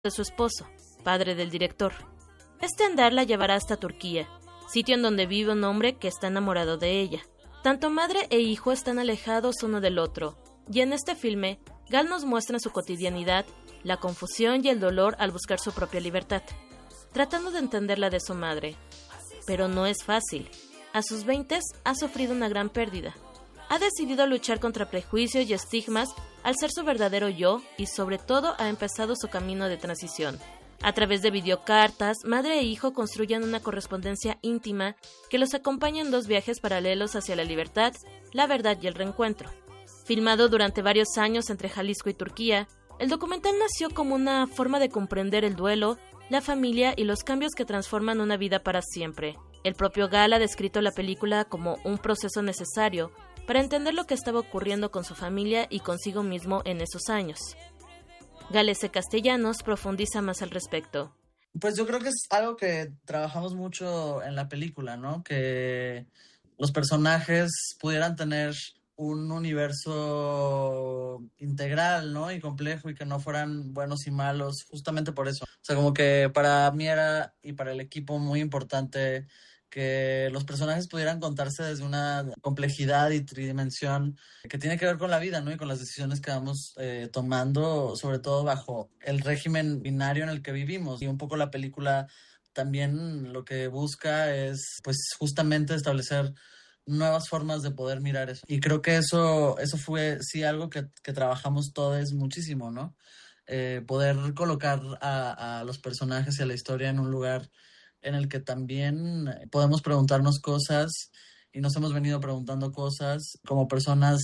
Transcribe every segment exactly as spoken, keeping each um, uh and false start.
de su esposo, padre del director. Este andar la llevará hasta Turquía, sitio en donde vive un hombre que está enamorado de ella. Tanto madre e hijo están alejados uno del otro, y en este filme, Gal nos muestra su cotidianidad, la confusión y el dolor al buscar su propia libertad, tratando de entender la de su madre. Pero no es fácil. A sus veintes ha sufrido una gran pérdida. Ha decidido luchar contra prejuicios y estigmas al ser su verdadero yo y sobre todo ha empezado su camino de transición. A través de videocartas, madre e hijo construyen una correspondencia íntima que los acompaña en dos viajes paralelos hacia la libertad, la verdad y el reencuentro. Filmado durante varios años entre Jalisco y Turquía, el documental nació como una forma de comprender el duelo, la familia y los cambios que transforman una vida para siempre. El propio Gal ha descrito la película como un proceso necesario para entender lo que estaba ocurriendo con su familia y consigo mismo en esos años. Gal S. Castellanos profundiza más al respecto. Pues yo creo que es algo que trabajamos mucho en la película, ¿no? Que los personajes pudieran tener un universo integral, ¿no? Y complejo y que no fueran buenos y malos, justamente por eso. O sea, como que para mí era, y para el equipo, muy importante que los personajes pudieran contarse desde una complejidad y tridimensión que tiene que ver con la vida, ¿no? Y con las decisiones que vamos eh, tomando, sobre todo bajo el régimen binario en el que vivimos. Y un poco la película también lo que busca es, pues, justamente establecer nuevas formas de poder mirar eso. Y creo que eso, eso fue, sí, algo que, que trabajamos todos muchísimo, ¿no? Eh, poder colocar a, a los personajes y a la historia en un lugar en el que también podemos preguntarnos cosas y nos hemos venido preguntando cosas como personas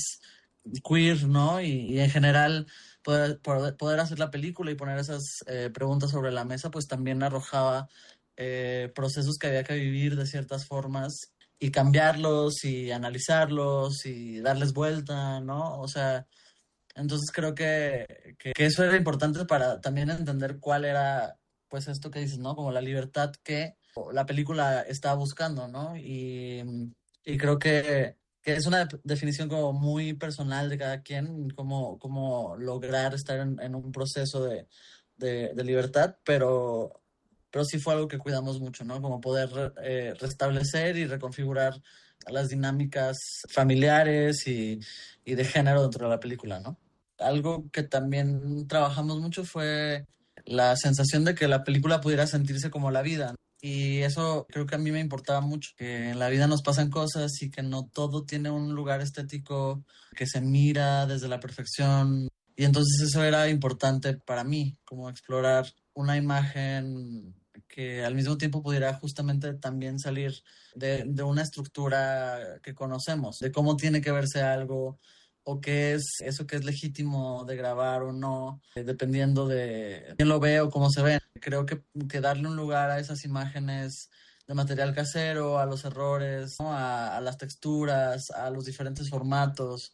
queer, ¿no? Y, y en general poder, poder, poder hacer la película y poner esas eh, preguntas sobre la mesa, pues también arrojaba eh, procesos que había que vivir de ciertas formas y cambiarlos y analizarlos y darles vuelta, ¿no? O sea, entonces creo que, que, que eso era importante para también entender cuál era, pues esto que dices, ¿no? Como la libertad que la película estaba buscando, ¿no? Y, y creo que, que es una de- definición como muy personal de cada quien, cómo, cómo lograr estar en, en un proceso de, de, de libertad, pero, pero sí fue algo que cuidamos mucho, ¿no? Como poder eh, restablecer y reconfigurar las dinámicas familiares y, y de género dentro de la película, ¿no? Algo que también trabajamos mucho fue la sensación de que la película pudiera sentirse como la vida. Y eso creo que a mí me importaba mucho, que en la vida nos pasan cosas y que no todo tiene un lugar estético que se mira desde la perfección. Y entonces eso era importante para mí, como explorar una imagen que al mismo tiempo pudiera justamente también salir de, de una estructura que conocemos, de cómo tiene que verse algo o qué es eso que es legítimo de grabar o no, eh, dependiendo de quién lo ve o cómo se ve. Creo que, que darle un lugar a esas imágenes de material casero, a los errores, ¿no? a, a las texturas, a los diferentes formatos,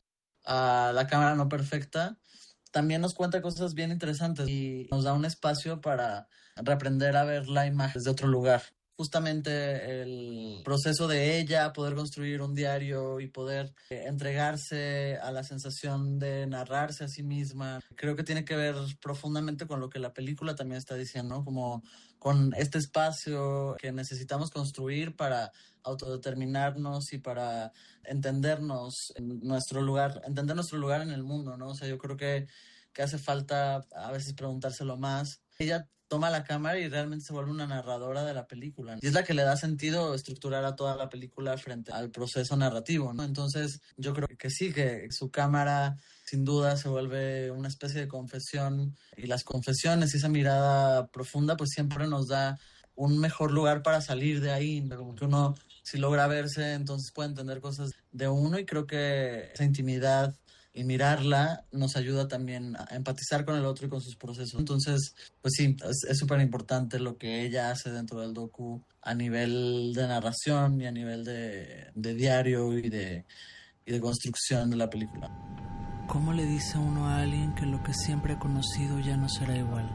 a la cámara no perfecta, también nos cuenta cosas bien interesantes y nos da un espacio para reaprender a ver la imagen desde otro lugar. Justamente el proceso de ella, poder construir un diario y poder eh, entregarse a la sensación de narrarse a sí misma, creo que tiene que ver profundamente con lo que la película también está diciendo, ¿no? Como con este espacio que necesitamos construir para autodeterminarnos y para entendernos en nuestro lugar, entender nuestro lugar en el mundo, ¿no? O sea, yo creo que, que hace falta a veces preguntárselo más. Ella toma la cámara y realmente se vuelve una narradora de la película. Y es la que le da sentido estructurar a toda la película frente al proceso narrativo, ¿no? Entonces, yo creo que sí, que su cámara sin duda se vuelve una especie de confesión y las confesiones y esa mirada profunda pues siempre nos da un mejor lugar para salir de ahí, como que uno si logra verse entonces puede entender cosas de uno y creo que esa intimidad y mirarla nos ayuda también a empatizar con el otro y con sus procesos. Entonces, pues sí, es súper importante lo que ella hace dentro del docu a nivel de narración y a nivel de, de diario y de, y de construcción de la película. ¿Cómo le dice uno a alguien que lo que siempre ha conocido ya no será igual?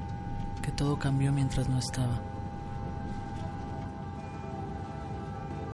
Que todo cambió mientras no estaba.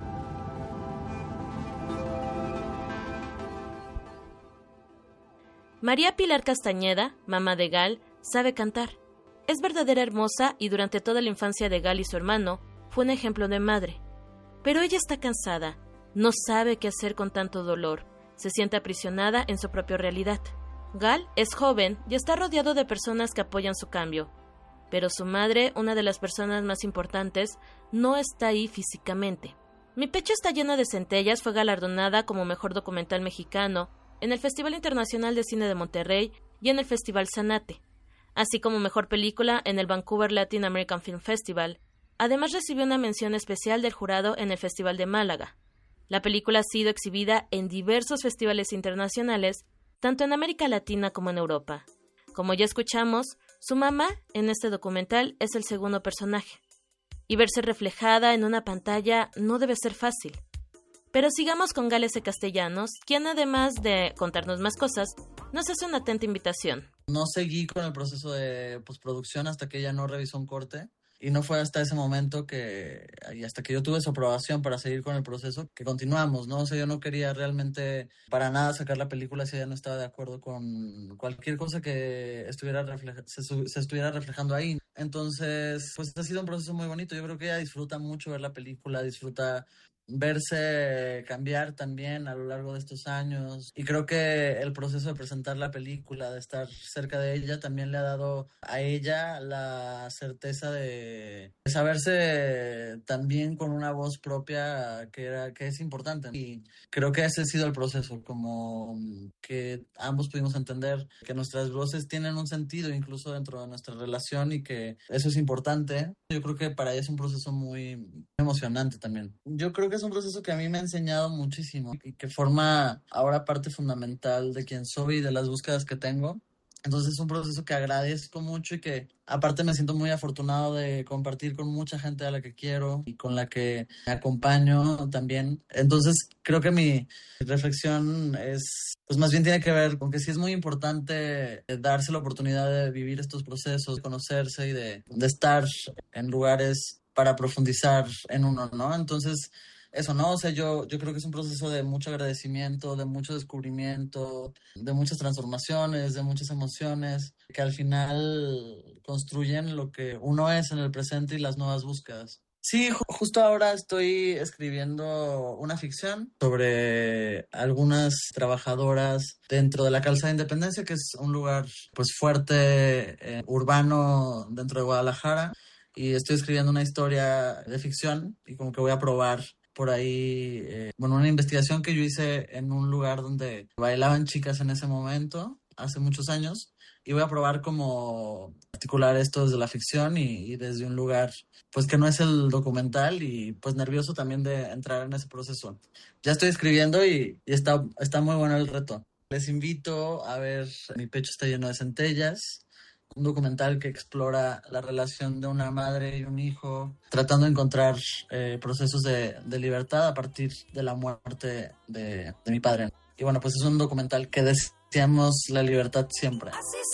María Pilar Castañeda, mamá de Gal, sabe cantar. Es verdadera hermosa y durante toda la infancia de Gal y su hermano fue un ejemplo de madre. Pero ella está cansada, no sabe qué hacer con tanto dolor, se siente aprisionada en su propia realidad. Gal es joven y está rodeado de personas que apoyan su cambio. Pero su madre, una de las personas más importantes, no está ahí físicamente. Mi pecho está lleno de centellas fue galardonada como mejor documental mexicano en el Festival Internacional de Cine de Monterrey y en el Festival Zanate, así como mejor película en el Vancouver Latin American Film Festival. Además recibió una mención especial del jurado en el Festival de Málaga. La película ha sido exhibida en diversos festivales internacionales, tanto en América Latina como en Europa. Como ya escuchamos, su mamá en este documental es el segundo personaje, y verse reflejada en una pantalla no debe ser fácil. Pero sigamos con Gal S. Castellanos, quien además de contarnos más cosas, nos hace una atenta invitación. No seguí con el proceso de postproducción hasta que ella no revisó un corte. Y no fue hasta ese momento que, y hasta que yo tuve su aprobación para seguir con el proceso, que continuamos, ¿no? O sea, yo no quería realmente para nada sacar la película si ella no estaba de acuerdo con cualquier cosa que estuviera refleja, se, se estuviera reflejando ahí. Entonces, pues ha sido un proceso muy bonito. Yo creo que ella disfruta mucho ver la película, disfruta verse cambiar también a lo largo de estos años, y creo que el proceso de presentar la película, de estar cerca de ella, también le ha dado a ella la certeza de saberse también con una voz propia, que era que es importante, y creo que ese ha sido el proceso, como que ambos pudimos entender que nuestras voces tienen un sentido incluso dentro de nuestra relación y que eso es importante. Yo creo que para ella es un proceso muy emocionante también. Yo creo que es un proceso que a mí me ha enseñado muchísimo y que forma ahora parte fundamental de quién soy y de las búsquedas que tengo. Entonces es un proceso que agradezco mucho y que aparte me siento muy afortunado de compartir con mucha gente a la que quiero y con la que me acompaño también. Entonces creo que mi reflexión es, pues más bien tiene que ver con que sí es muy importante darse la oportunidad de vivir estos procesos, de conocerse y de, de estar en lugares para profundizar en uno, ¿no? Entonces eso, ¿no? O sea, yo, yo creo que es un proceso de mucho agradecimiento, de mucho descubrimiento, de muchas transformaciones, de muchas emociones, que al final construyen lo que uno es en el presente y las nuevas búsquedas. Sí, ju- justo ahora estoy escribiendo una ficción sobre algunas trabajadoras dentro de la Calzada de Independencia, que es un lugar pues fuerte, eh, urbano dentro de Guadalajara, y estoy escribiendo una historia de ficción y como que voy a probar por ahí, eh, bueno, una investigación que yo hice en un lugar donde bailaban chicas en ese momento, hace muchos años, y voy a probar cómo articular esto desde la ficción y, y desde un lugar, pues que no es el documental, y pues nervioso también de entrar en ese proceso. Ya estoy escribiendo y, y está, está muy bueno el reto. Les invito a ver Mi pecho está lleno de centellas, un documental que explora la relación de una madre y un hijo, tratando de encontrar eh, procesos de, de libertad a partir de la muerte de, de mi padre. Y bueno, pues es un documental que deseamos la libertad siempre. Así